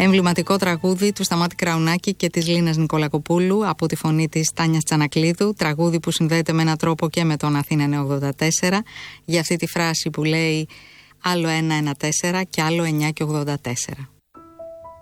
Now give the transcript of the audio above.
Εμβληματικό τραγούδι του Σταμάτη Κραουνάκη και της Λίνας Νικολακοπούλου από τη φωνή της Τάνιας Τσανακλίδου. Τραγούδι που συνδέεται με έναν τρόπο και με τον Αθήνα 984. Για αυτή τη φράση που λέει άλλο 1-1-4 και άλλο 9 και 84.